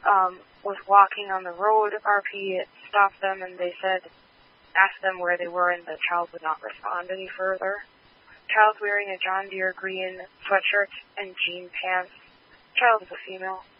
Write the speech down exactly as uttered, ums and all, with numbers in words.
um, was walking on the road. R P stopped them and they said, asked them where they were, and the child would not respond any further. Child's wearing a John Deere green sweatshirt and jean pants. Child is a female.